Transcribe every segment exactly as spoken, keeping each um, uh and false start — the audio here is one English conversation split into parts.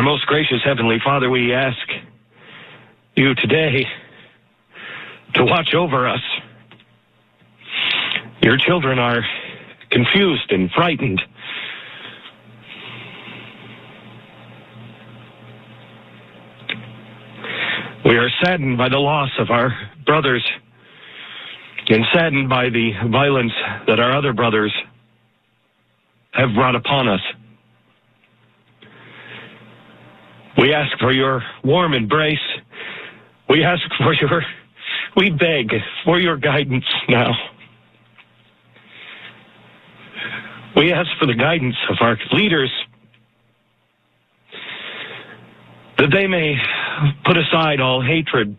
Our most gracious Heavenly Father, we ask you today to watch over us. Your children are confused and frightened. We are saddened by the loss of our brothers and saddened by the violence that our other brothers have brought upon us. We ask for your warm embrace. We ask for your, we beg for your guidance now. We ask for the guidance of our leaders, that they may put aside all hatred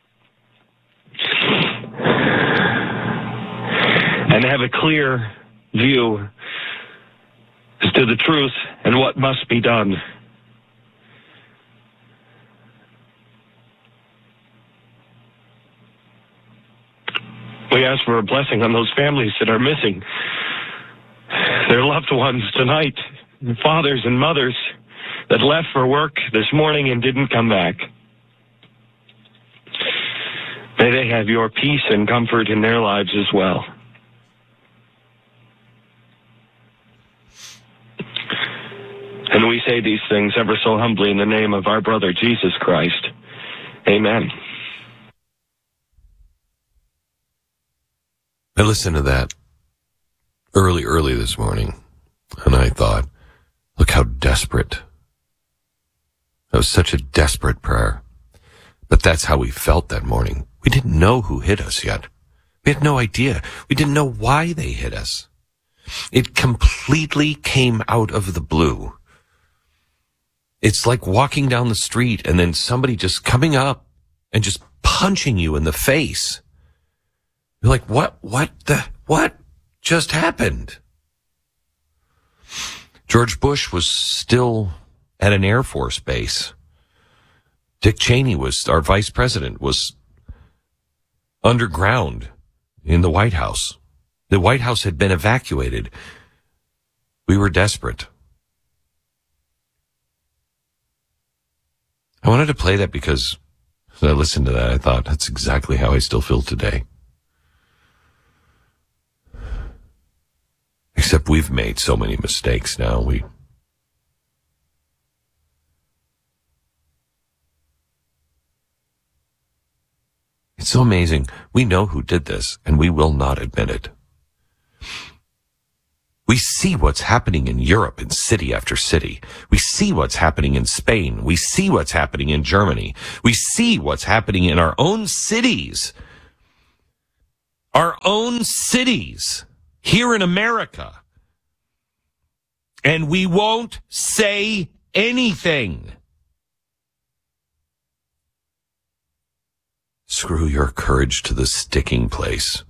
and have a clear view as to the truth and what must be done. We ask for a blessing on those families that are missing their loved ones tonight, fathers and mothers that left for work this morning and didn't come back. May they have your peace and comfort in their lives as well. And we say these things ever so humbly in the name of our brother Jesus Christ. Amen. I listened to that early, early this morning, and I thought, look how desperate. That was such a desperate prayer. But that's how we felt that morning. We didn't know who hit us yet. We had no idea. We didn't know why they hit us. It completely came out of the blue. It's like walking down the street and then somebody just coming up and just punching you in the face. You're like, what, what the, what just happened? George Bush was still at an Air Force base. Dick Cheney was, our vice president, was underground in the White House. The White House had been evacuated. We were desperate. I wanted to play that because as I listened to that, I thought, that's exactly how I still feel today. Except we've made so many mistakes now. We It's so amazing. We know who did this, and we will not admit it. We see what's happening in Europe in city after city. We see what's happening in Spain. We see what's happening in Germany. We see what's happening in our own cities. Our own cities here in America. And we won't say anything. Screw your courage to the sticking place.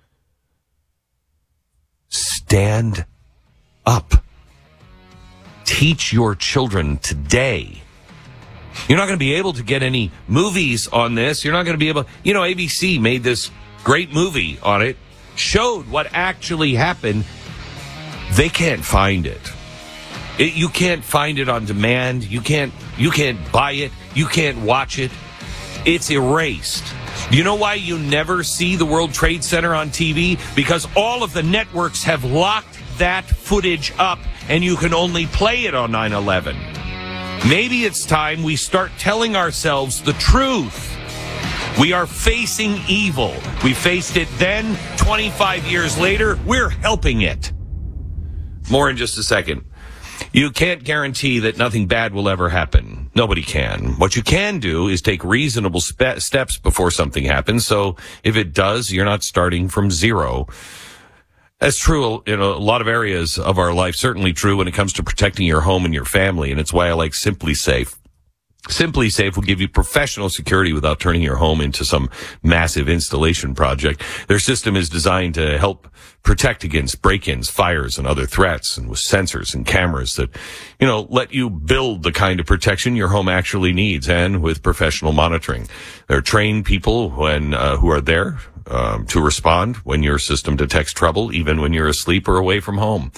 Stand up. Teach your children today. You're not going to be able to get any movies on this. You're not going to be able, you know, A B C made this great movie on it, showed what actually happened. They can't find it. It you can't find it on demand. You can't, you can't buy it. You can't watch it. It's erased. You know why you never see the World Trade Center on T V? Because all of the networks have locked that footage up, and you can only play it on nine eleven. Maybe it's time we start telling ourselves the truth. We are facing evil. We faced it then. twenty-five years later, we're helping it. More in just a second. You can't guarantee that nothing bad will ever happen. Nobody can. What you can do is take reasonable spe- steps before something happens. So if it does, you're not starting from zero. That's true in a lot of areas of our life, certainly true when it comes to protecting your home and your family. And it's why I like Simply Safe. Simply Safe will give you professional security without turning your home into some massive installation project. Their system is designed to help protect against break-ins, fires, and other threats, and with sensors and cameras that, you know, let you build the kind of protection your home actually needs, and with professional monitoring. They're trained people when uh, who are there um, to respond when your system detects trouble, even when you're asleep or away from home.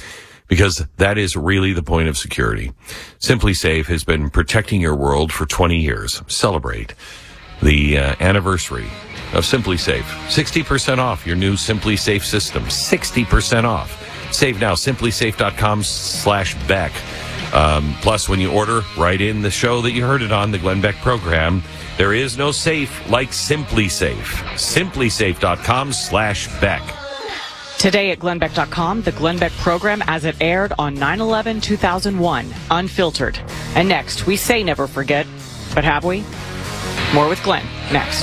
because that is really the point of security. Simply Safe has been protecting your world for twenty years. Celebrate the uh, anniversary of Simply Safe. sixty percent off your new Simply Safe system. sixty percent off. Save now, simplysafe.com slash Beck. Um, plus, when you order, write in the show that you heard it on, the Glenn Beck program. There is no safe like Simply Safe. simplysafe.com slash Beck. Today at glenn beck dot com, the Glenn Beck program as it aired on nine eleven two thousand one, unfiltered. And next, we say never forget, but have we? More with Glenn, next.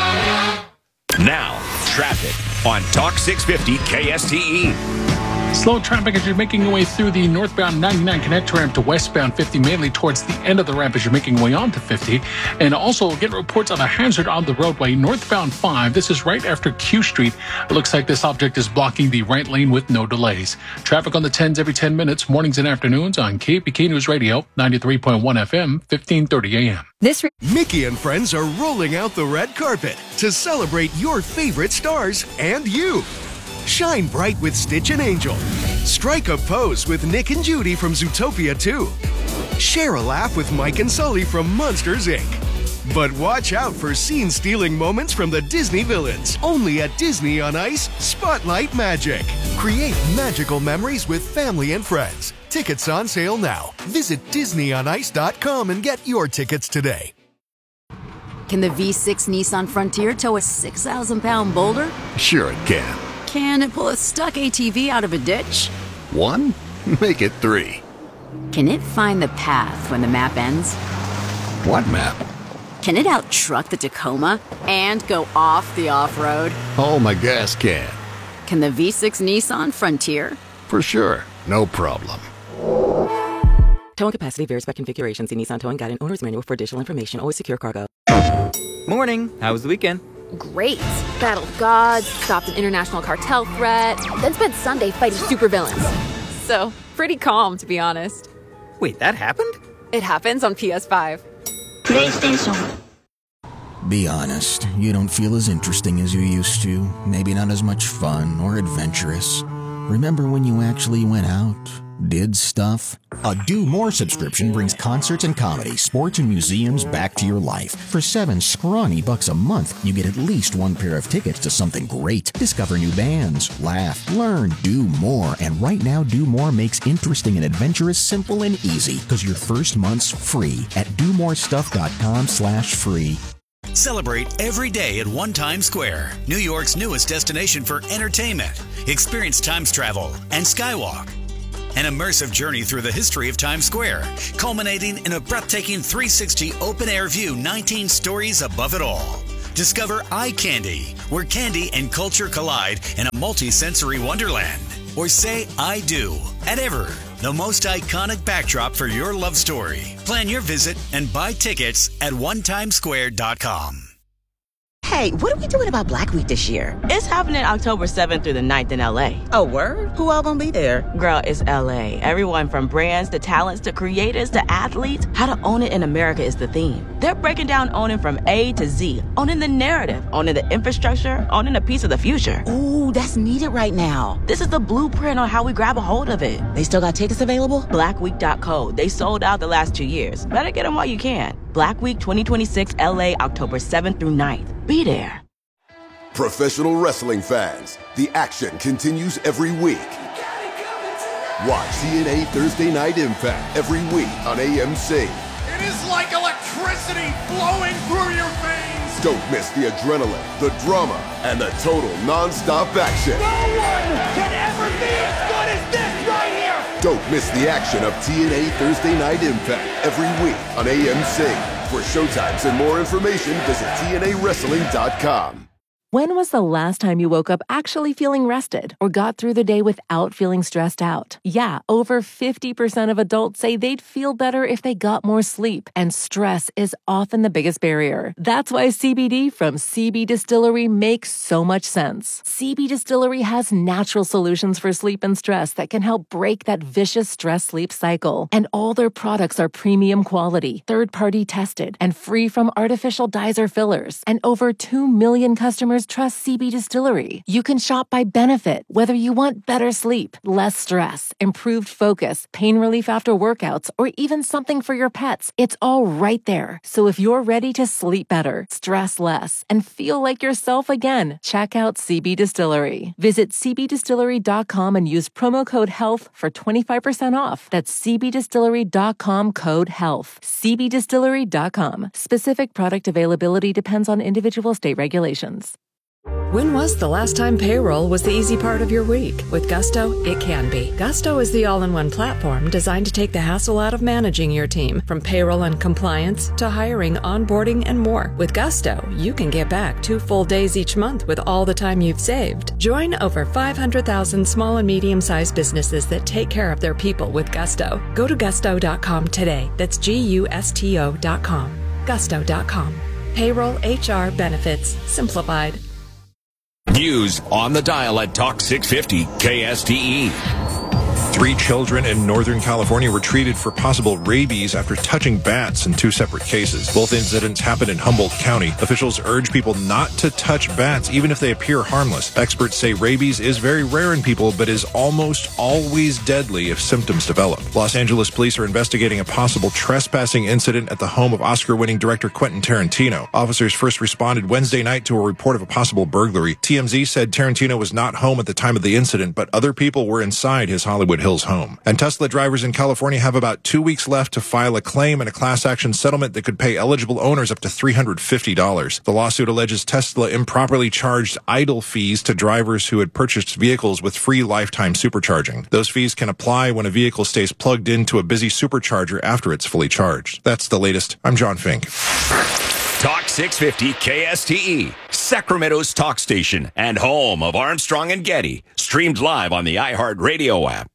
Now, traffic on Talk six fifty K S T E. Slow traffic as you're making your way through the northbound ninety-nine connector ramp to westbound fifty, mainly towards the end of the ramp as you're making your way onto fifty. And also get reports of a hazard on the roadway northbound five. This is right after Q Street. It looks like this object is blocking the right lane with no delays. Traffic on the tens every ten minutes, mornings and afternoons on K P K News Radio, ninety-three point one F M, fifteen thirty A M. This re- Mickey and friends are rolling out the red carpet to celebrate your favorite stars and you. Shine bright with Stitch and Angel. Strike a pose with Nick and Judy from Zootopia two. Share a laugh with Mike and Sully from Monsters, Incorporated. But watch out for scene-stealing moments from the Disney villains. Only at Disney on Ice, Spotlight Magic. Create magical memories with family and friends. Tickets on sale now. Visit disney on ice dot com and get your tickets today. Can the V six Nissan Frontier tow a six thousand pound boulder? Sure it can. Can it pull a stuck A T V out of a ditch? One? Make it three. Can it find the path when the map ends? What map? Can it out-truck the Tacoma and go off the off-road? Oh, my gas can. Can the V six Nissan Frontier? For sure. No problem. Towing capacity varies by configuration. See Nissan Towing Guide and Owner's Manual for additional information. Always secure cargo. Morning. How was the weekend? Great. Battled gods, stopped an international cartel threat, then spent Sunday fighting supervillains. So, pretty calm, to be honest. Wait, that happened? It happens on P S five. PlayStation. Be honest, you don't feel as interesting as you used to. Maybe not as much fun or adventurous. Remember when you actually went out, did stuff? A Do More subscription brings concerts and comedy, sports and museums back to your life. For seven scrawny bucks a month, you get at least one pair of tickets to something great. Discover new bands, laugh, learn, do more. And right now, Do More makes interesting and adventurous simple and easy, because your first month's free at do more stuff dot com slash free. Celebrate every day at One Times Square, New York's newest destination for entertainment. Experience Times Travel and Skywalk. An immersive journey through the history of Times Square, culminating in a breathtaking three sixty open-air view, nineteen stories above it all. Discover Eye Candy, where candy and culture collide in a multi-sensory wonderland. Or say I do at Ever, the most iconic backdrop for your love story. Plan your visit and buy tickets at one times square dot com. Hey, what are we doing about Black Week this year? It's happening October seventh through the ninth in L A. Oh, word? Who all gonna be there? Girl, it's L A. Everyone from brands to talents to creators to athletes. How to own it in America is the theme. They're breaking down owning from A to Z. Owning the narrative, owning the infrastructure, owning a piece of the future. Ooh, that's needed right now. This is the blueprint on how we grab a hold of it. They still got tickets available? black week dot co. They sold out the last two years. Better get them while you can. Black Week twenty twenty-six L A, October seventh through ninth. Be there. Professional wrestling fans, the action continues every week. Watch T N A Thursday Night Impact every week on A M C. It is like electricity flowing through your veins. Don't miss the adrenaline, the drama, and the total non-stop action. No one can ever be as good as this right here. Don't miss the action of T N A Thursday Night Impact every week on A M C. For showtimes and more information, visit T N A wrestling dot com. When was the last time you woke up actually feeling rested or got through the day without feeling stressed out? Yeah, over fifty percent of adults say they'd feel better if they got more sleep, and stress is often the biggest barrier. That's why C B D from C B Distillery makes so much sense. C B Distillery has natural solutions for sleep and stress that can help break that vicious stress-sleep cycle. And all their products are premium quality, third-party tested, and free from artificial dyes or fillers. And over two million customers customers trust C B Distillery. You can shop by benefit, whether you want better sleep, less stress, improved focus, pain relief after workouts, or even something for your pets. It's all right there. So if you're ready to sleep better, stress less, and feel like yourself again, check out C B Distillery. Visit c b distillery dot com and use promo code HEALTH for twenty-five percent off. That's c b distillery dot com code HEALTH. c b distillery dot com. Specific product availability depends on individual state regulations. When was the last time payroll was the easy part of your week? With Gusto, it can be. Gusto is the all-in-one platform designed to take the hassle out of managing your team, from payroll and compliance to hiring, onboarding, and more. With Gusto, you can get back two full days each month with all the time you've saved. Join over five hundred thousand small and medium-sized businesses that take care of their people with Gusto. Go to gusto dot com today. That's G U S T O dot com. gusto dot com. Payroll, H R, benefits, simplified. News on the dial at Talk six fifty K S T E. Three children in Northern California were treated for possible rabies after touching bats in two separate cases. Both incidents happened in Humboldt County. Officials urge people not to touch bats, even if they appear harmless. Experts say rabies is very rare in people, but is almost always deadly if symptoms develop. Los Angeles police are investigating a possible trespassing incident at the home of Oscar-winning director Quentin Tarantino. Officers first responded Wednesday night to a report of a possible burglary. T M Z said Tarantino was not home at the time of the incident, but other people were inside his Hollywood Hills home. And Tesla drivers in California have about two weeks left to file a claim in a class action settlement that could pay eligible owners up to three hundred fifty dollars. The lawsuit alleges Tesla improperly charged idle fees to drivers who had purchased vehicles with free lifetime supercharging. Those fees can apply when a vehicle stays plugged into a busy supercharger after it's fully charged. That's the latest. I'm John Fink. Talk six fifty K S T E, Sacramento's talk station and home of Armstrong and Getty. Streamed live on the iHeartRadio app.